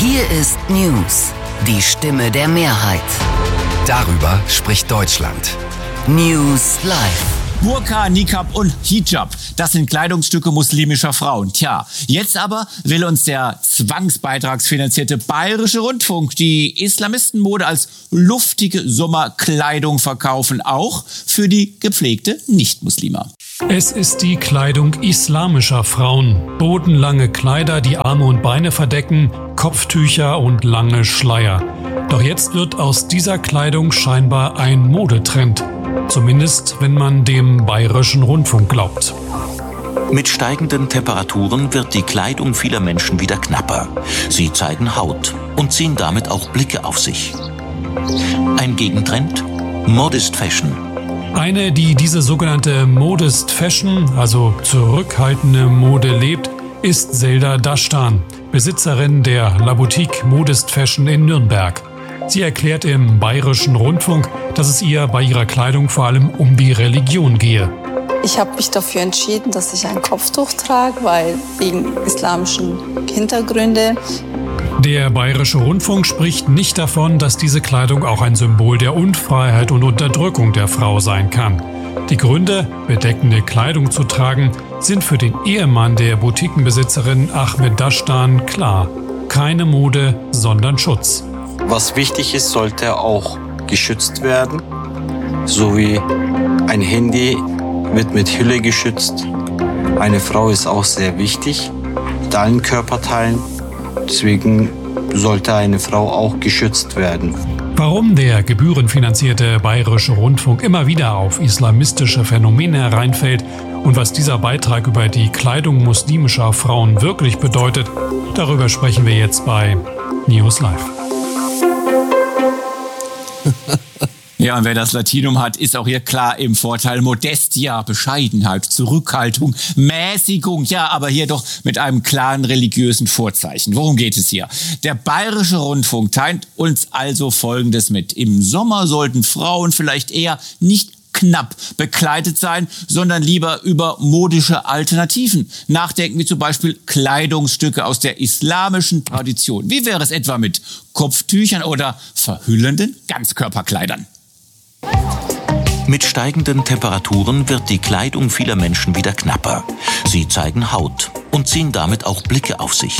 Hier ist News, die Stimme der Mehrheit. Darüber spricht Deutschland. News Live. Burka, Niqab und Hijab, das sind Kleidungsstücke muslimischer Frauen. Tja, jetzt aber will uns der zwangsbeitragsfinanzierte Bayerische Rundfunk die Islamistenmode als luftige Sommerkleidung verkaufen, auch für die gepflegte Nichtmuslimer. Es ist die Kleidung islamischer Frauen. Bodenlange Kleider, die Arme und Beine verdecken, Kopftücher und lange Schleier. Doch jetzt wird aus dieser Kleidung scheinbar ein Modetrend. Zumindest, wenn man dem Bayerischen Rundfunk glaubt. Mit steigenden Temperaturen wird die Kleidung vieler Menschen wieder knapper. Sie zeigen Haut und ziehen damit auch Blicke auf sich. Ein Gegentrend? Modest Fashion. Eine, die diese sogenannte Modest Fashion, also zurückhaltende Mode lebt, ist Selda Dastan, Besitzerin der La Boutique Modest Fashion in Nürnberg. Sie erklärt im Bayerischen Rundfunk, dass es ihr bei ihrer Kleidung vor allem um die Religion gehe. Ich habe mich dafür entschieden, dass ich ein Kopftuch trage, weil wegen islamischen Hintergründe. Der Bayerische Rundfunk spricht nicht davon, dass diese Kleidung auch ein Symbol der Unfreiheit und Unterdrückung der Frau sein kann. Die Gründe, bedeckende Kleidung zu tragen, sind für den Ehemann der Boutiquenbesitzerin Ahmed Dastan klar. Keine Mode, sondern Schutz. Was wichtig ist, sollte auch geschützt werden. So wie ein Handy wird mit Hülle geschützt. Eine Frau ist auch sehr wichtig mit allen Körperteilen. Deswegen sollte eine Frau auch geschützt werden. Warum der gebührenfinanzierte Bayerische Rundfunk immer wieder auf islamistische Phänomene hereinfällt und was dieser Beitrag über die Kleidung muslimischer Frauen wirklich bedeutet, darüber sprechen wir jetzt bei News Live. Ja, und wer das Latinum hat, ist auch hier klar im Vorteil. Modestia, Bescheidenheit, Zurückhaltung, Mäßigung. Ja, aber hier doch mit einem klaren religiösen Vorzeichen. Worum geht es hier? Der Bayerische Rundfunk teilt uns also Folgendes mit. Im Sommer sollten Frauen vielleicht eher nicht knapp bekleidet sein, sondern lieber über modische Alternativen nachdenken, wie zum Beispiel Kleidungsstücke aus der islamischen Tradition. Wie wäre es etwa mit Kopftüchern oder verhüllenden Ganzkörperkleidern? Mit steigenden Temperaturen wird die Kleidung vieler Menschen wieder knapper. Sie zeigen Haut und ziehen damit auch Blicke auf sich.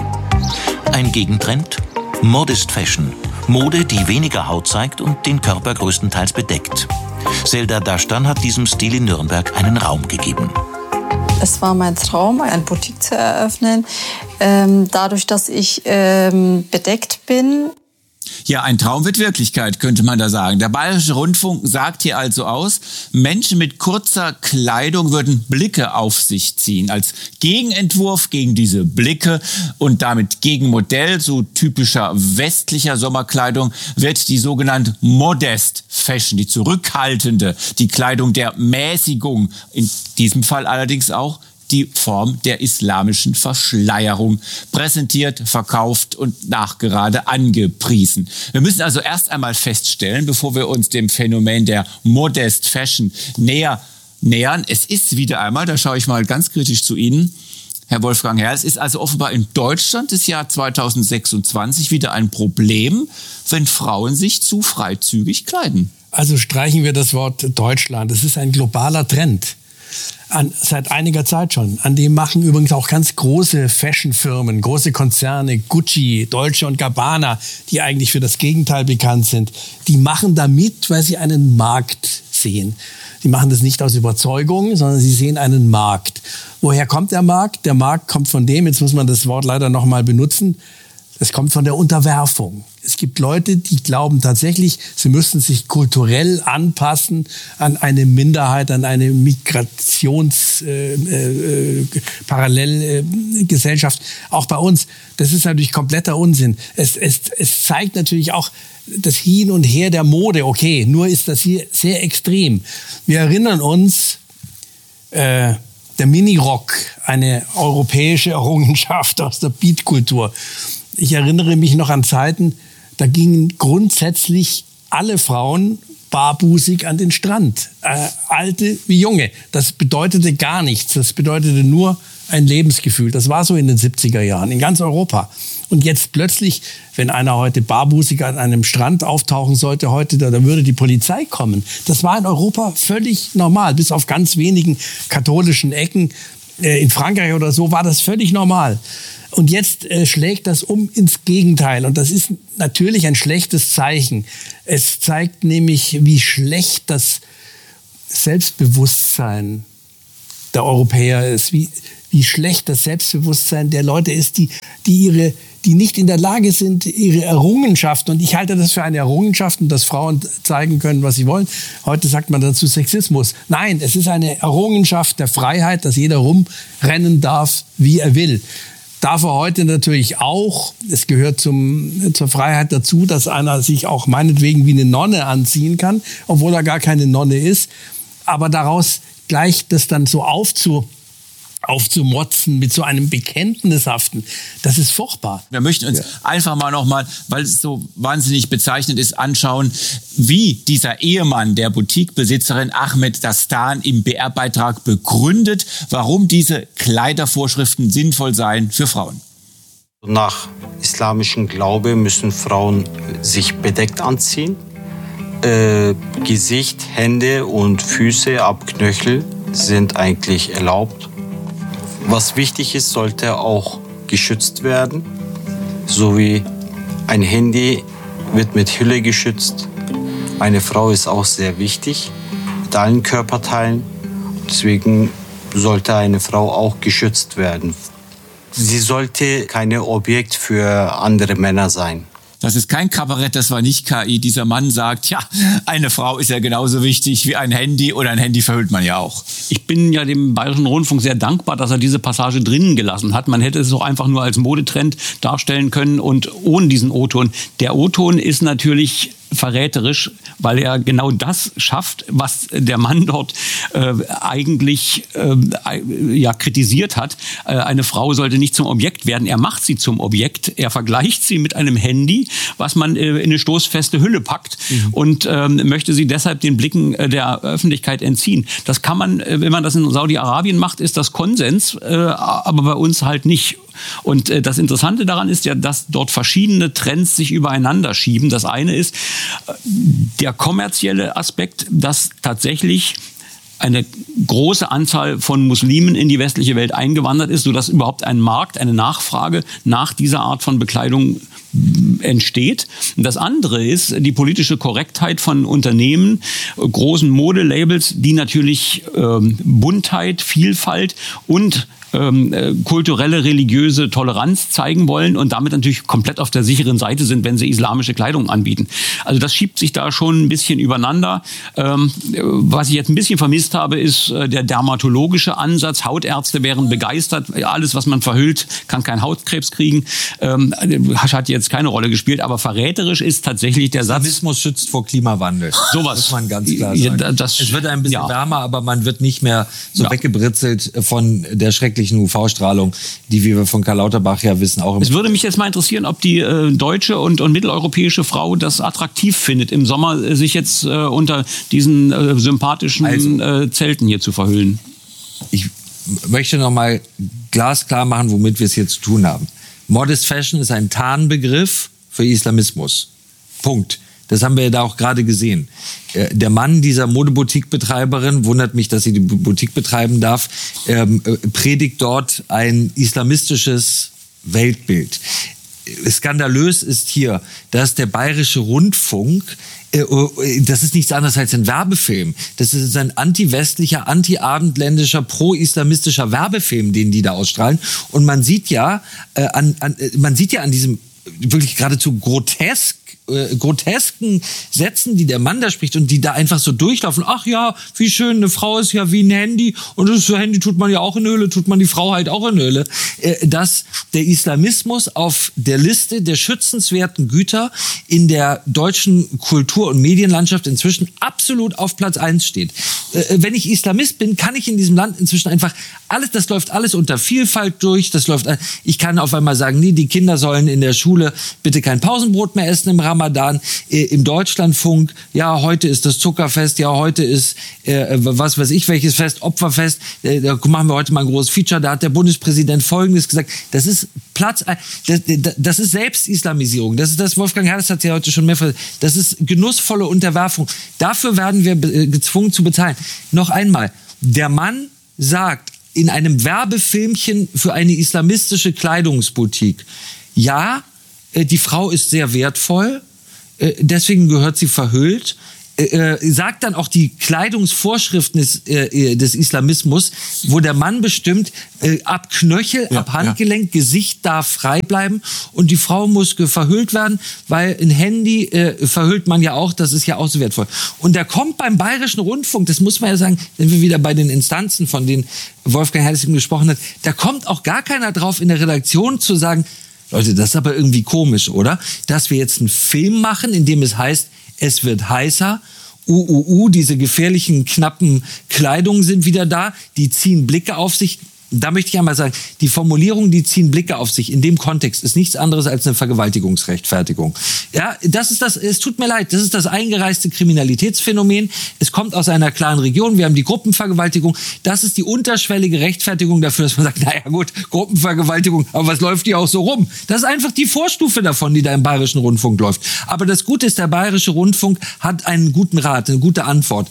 Ein Gegentrend? Modest Fashion. Mode, die weniger Haut zeigt und den Körper größtenteils bedeckt. Selda Dastan hat diesem Stil in Nürnberg einen Raum gegeben. Es war mein Traum, eine Boutique zu eröffnen. Dadurch, dass ich bedeckt bin. Ja, ein Traum wird Wirklichkeit, könnte man da sagen. Der Bayerische Rundfunk sagt hier also aus, Menschen mit kurzer Kleidung würden Blicke auf sich ziehen. Als Gegenentwurf gegen diese Blicke und damit Gegenmodell so typischer westlicher Sommerkleidung wird die sogenannte Modest Fashion, die zurückhaltende, die Kleidung der Mäßigung, in diesem Fall allerdings auch die Form der islamischen Verschleierung präsentiert, verkauft und nachgerade angepriesen. Wir müssen also erst einmal feststellen, bevor wir uns dem Phänomen der Modest Fashion nähern, es ist wieder einmal, da schaue ich mal ganz kritisch zu Ihnen, Herr Wolfgang Herr, es ist also offenbar in Deutschland das Jahr 2026 wieder ein Problem, wenn Frauen sich zu freizügig kleiden. Also streichen wir das Wort Deutschland. Es ist ein globaler Trend. Seit einiger Zeit schon. An dem machen übrigens auch ganz große Fashionfirmen, große Konzerne, Gucci, Dolce & Gabbana, die eigentlich für das Gegenteil bekannt sind. Die machen damit, weil sie einen Markt sehen. Sie machen das nicht aus Überzeugung, sondern sie sehen einen Markt. Woher kommt der Markt? Der Markt kommt von dem, jetzt muss man das Wort leider noch mal benutzen, es kommt von der Unterwerfung. Es gibt Leute, die glauben tatsächlich, sie müssten sich kulturell anpassen an eine Minderheit, an eine Parallelgesellschaft. Auch bei uns. Das ist natürlich kompletter Unsinn. Es zeigt natürlich auch das Hin und Her der Mode. Okay, nur ist das hier sehr extrem. Wir erinnern uns, der Minirock, eine europäische Errungenschaft aus der Beatkultur. Ich erinnere mich noch an Zeiten, da gingen grundsätzlich alle Frauen barbusig an den Strand. Alte wie Junge. Das bedeutete gar nichts. Das bedeutete nur ein Lebensgefühl. Das war so in den 70er Jahren in ganz Europa. Und jetzt plötzlich, wenn einer heute barbusig an einem Strand auftauchen sollte, heute, da würde die Polizei kommen. Das war in Europa völlig normal, bis auf ganz wenigen katholischen Ecken. In Frankreich oder so war das völlig normal. Und jetzt schlägt das um ins Gegenteil. Und das ist natürlich ein schlechtes Zeichen. Es zeigt nämlich, wie schlecht das Selbstbewusstsein der Europäer ist, wie schlecht das Selbstbewusstsein der Leute ist, die nicht in der Lage sind, ihre Errungenschaften, und ich halte das für eine Errungenschaft, dass Frauen zeigen können, was sie wollen. Heute sagt man dazu Sexismus. Nein, es ist eine Errungenschaft der Freiheit, dass jeder rumrennen darf, wie er will. Darf er heute natürlich auch, es gehört zur Freiheit dazu, dass einer sich auch meinetwegen wie eine Nonne anziehen kann, obwohl er gar keine Nonne ist. Aber daraus gleich das dann so aufzumotzen mit so einem Bekenntnishaften, das ist furchtbar. Wir möchten uns einfach mal nochmal, weil es so wahnsinnig bezeichnend ist, anschauen, wie dieser Ehemann der Boutiquebesitzerin Ahmed Dastan im BR-Beitrag begründet, warum diese Kleidervorschriften sinnvoll seien für Frauen. Nach islamischem Glaube müssen Frauen sich bedeckt anziehen. Gesicht, Hände und Füße ab Knöchel sind eigentlich erlaubt. Was wichtig ist, sollte auch geschützt werden. So wie ein Handy wird mit Hülle geschützt. Eine Frau ist auch sehr wichtig mit allen Körperteilen. Deswegen sollte eine Frau auch geschützt werden. Sie sollte kein Objekt für andere Männer sein. Das ist kein Kabarett, das war nicht KI. Dieser Mann sagt, ja, eine Frau ist ja genauso wichtig wie ein Handy, oder ein Handy verhüllt man ja auch. Ich bin ja dem Bayerischen Rundfunk sehr dankbar, dass er diese Passage drinnen gelassen hat. Man hätte es auch einfach nur als Modetrend darstellen können und ohne diesen O-Ton. Der O-Ton ist natürlich verräterisch, weil er genau das schafft, was der Mann dort eigentlich kritisiert hat. Eine Frau sollte nicht zum Objekt werden. Er macht sie zum Objekt. Er vergleicht sie mit einem Handy, was man in eine stoßfeste Hülle packt und möchte sie deshalb den Blicken der Öffentlichkeit entziehen. Das kann man, wenn man das in Saudi-Arabien macht, ist das Konsens, aber bei uns halt nicht. Und das Interessante daran ist ja, dass dort verschiedene Trends sich übereinander schieben. Das eine ist der kommerzielle Aspekt, dass tatsächlich eine große Anzahl von Muslimen in die westliche Welt eingewandert ist, sodass überhaupt ein Markt, eine Nachfrage nach dieser Art von Bekleidung entsteht. Und das andere ist die politische Korrektheit von Unternehmen, großen Modelabels, die natürlich Buntheit, Vielfalt und kulturelle, religiöse Toleranz zeigen wollen und damit natürlich komplett auf der sicheren Seite sind, wenn sie islamische Kleidung anbieten. Also das schiebt sich da schon ein bisschen übereinander. Was ich jetzt ein bisschen vermisst habe, ist der dermatologische Ansatz. Hautärzte wären begeistert. Alles, was man verhüllt, kann keinen Hautkrebs kriegen. Hat jetzt keine Rolle gespielt, aber verräterisch ist tatsächlich der Satz. Islamismus schützt vor Klimawandel. Sowas. Muss man ganz klar sagen. Es wird ein bisschen wärmer, aber man wird nicht mehr so weggebritzelt von der schrecklichen UV-Strahlung, die, wie wir von Karl Lauterbach ja wissen, auch. Es würde mich jetzt mal interessieren, ob die deutsche und mitteleuropäische Frau das attraktiv findet, im Sommer sich jetzt unter diesen sympathischen Zelten hier zu verhüllen. Ich möchte noch mal glasklar machen, womit wir es hier zu tun haben. Modest Fashion ist ein Tarnbegriff für Islamismus. Punkt. Das haben wir ja da auch gerade gesehen. Der Mann dieser Modeboutique-Betreiberin, wundert mich, dass sie die Boutique betreiben darf, predigt dort ein islamistisches Weltbild. Skandalös ist hier, dass der Bayerische Rundfunk, das ist nichts anderes als ein Werbefilm. Das ist ein anti-westlicher, anti-abendländischer, pro-islamistischer Werbefilm, den die da ausstrahlen. Und man sieht ja an diesem wirklich geradezu grotesken Sätzen, die der Mann da spricht und die da einfach so durchlaufen. Ach ja, wie schön, eine Frau ist ja wie ein Handy und das Handy tut man ja auch in Höhle, tut man die Frau halt auch in Höhle. Dass der Islamismus auf der Liste der schützenswerten Güter in der deutschen Kultur- und Medienlandschaft inzwischen absolut auf Platz 1 steht. Wenn ich Islamist bin, kann ich in diesem Land inzwischen einfach alles, das läuft alles unter Vielfalt durch, ich kann auf einmal sagen, nee, die Kinder sollen in der Schule bitte kein Pausenbrot mehr essen im Ramadan im Deutschlandfunk, ja, heute ist das Zuckerfest, ja, heute ist, was weiß ich, welches Fest, Opferfest, da machen wir heute mal ein großes Feature, da hat der Bundespräsident Folgendes gesagt, das ist das ist Selbstislamisierung, das ist das, Wolfgang Herres hat ja heute schon mehrfach, das ist genussvolle Unterwerfung, dafür werden wir gezwungen zu bezahlen. Noch einmal, der Mann sagt in einem Werbefilmchen für eine islamistische Kleidungsboutique, ja, die Frau ist sehr wertvoll, deswegen gehört sie verhüllt, sagt dann auch die Kleidungsvorschriften des Islamismus, wo der Mann bestimmt, ab Knöchel, ab Handgelenk, Gesicht darf frei bleiben und die Frau muss verhüllt werden, weil ein Handy verhüllt man ja auch, das ist ja auch so wertvoll. Und da kommt beim Bayerischen Rundfunk, das muss man ja sagen, wenn wir wieder bei den Instanzen, von denen Wolfgang Herres gesprochen hat, da kommt auch gar keiner drauf in der Redaktion zu sagen, Leute, das ist aber irgendwie komisch, oder? Dass wir jetzt einen Film machen, in dem es heißt, es wird heißer, diese gefährlichen, knappen Kleidungen sind wieder da, die ziehen Blicke auf sich. Da möchte ich einmal sagen, die Formulierung, die ziehen Blicke auf sich, in dem Kontext ist nichts anderes als eine Vergewaltigungsrechtfertigung. Ja, das ist das, es tut mir leid, das ist das eingereiste Kriminalitätsphänomen. Es kommt aus einer klaren Region, wir haben die Gruppenvergewaltigung. Das ist die unterschwellige Rechtfertigung dafür, dass man sagt, naja gut, Gruppenvergewaltigung, aber was läuft die auch so rum? Das ist einfach die Vorstufe davon, die da im Bayerischen Rundfunk läuft. Aber das Gute ist, der Bayerische Rundfunk hat einen guten Rat, eine gute Antwort.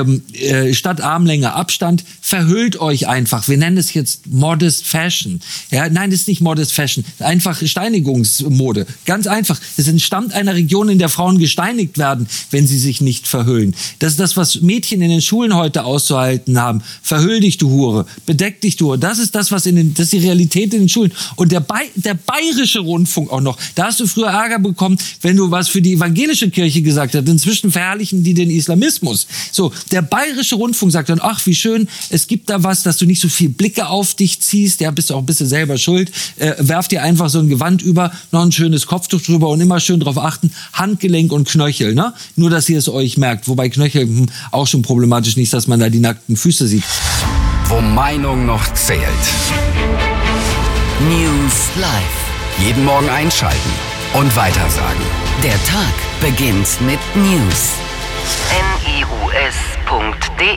Statt Armlänge Abstand, verhüllt euch einfach. Wir nennen es jetzt Modest Fashion. Ja, nein, das ist nicht Modest Fashion. Einfach Steinigungsmode. Ganz einfach. Es entstammt einer Region, in der Frauen gesteinigt werden, wenn sie sich nicht verhüllen. Das ist das, was Mädchen in den Schulen heute auszuhalten haben. Verhüll dich, du Hure. Bedeck dich, du Hure. Das ist das, das ist die Realität in den Schulen. Und der Bayerische Rundfunk auch noch. Da hast du früher Ärger bekommen, wenn du was für die evangelische Kirche gesagt hast. Inzwischen verherrlichen die den Islamismus. So, der Bayerische Rundfunk sagt dann, ach, wie schön, es gibt da was, dass du nicht so viel Blicke auf dich ziehst, ja, bist du auch ein bisschen selber schuld, werf dir einfach so ein Gewand über, noch ein schönes Kopftuch drüber und immer schön drauf achten, Handgelenk und Knöchel, ne? Nur, dass ihr es euch merkt, wobei Knöchel auch schon problematisch, nicht, dass man da die nackten Füße sieht. Wo Meinung noch zählt. News Live. Jeden Morgen einschalten und weitersagen. Der Tag beginnt mit News. news.de